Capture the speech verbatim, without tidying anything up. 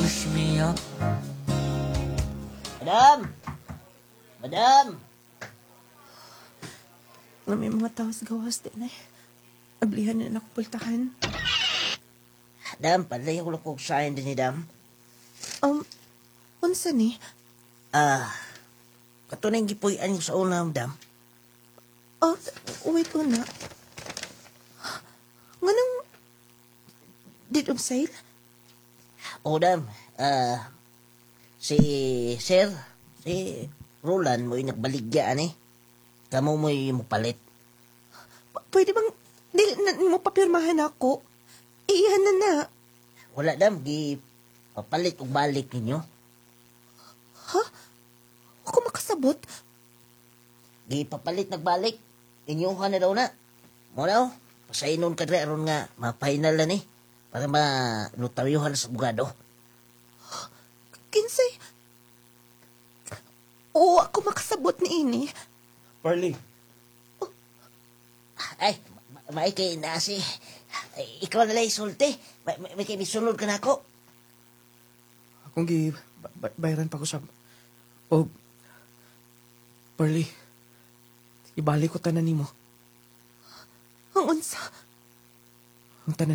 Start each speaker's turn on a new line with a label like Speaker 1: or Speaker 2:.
Speaker 1: push me up.
Speaker 2: Madam! Madam!
Speaker 3: Nga may mga tawas gawas din eh. Ablihan na nakapultahan.
Speaker 2: Dam, padlay ako lang kong sign din ni Dam.
Speaker 3: Um, unsa ni?
Speaker 2: Ah, katunay yung gipuyan ko sa una, Dam.
Speaker 3: Oh, wait una. Nga nang... Did of sale?
Speaker 2: O, Dam, ah, si Sir, si Roland mo yung nagbaligyan eh. Kamu mo yung mapalit.
Speaker 3: P- pwede bang... Dili na mo papirmahan ako? Iyan na na.
Speaker 2: Wala, Dam, gi papalit o balik ninyo.
Speaker 3: Ha? Ako makasabot?
Speaker 2: Gi papalit nagbalik. Inyo ka na daw na. Muna o, pasainon ka rin aron nga, mapahinal na ni. Para ma-notariyohan sa bugado.
Speaker 3: Kinsay? Oo, ako makasabot ni ini.
Speaker 4: Parley,
Speaker 2: Ay, ma- may kay na si... Ay, ikaw na lang isulti. May, may, may kay misunod ka na ako.
Speaker 4: akong gi... Ba- ba- bayaran pa ko sa... O... Parley, ibalik ko tanan nimo.
Speaker 3: Ang unsa?
Speaker 4: Ang tanan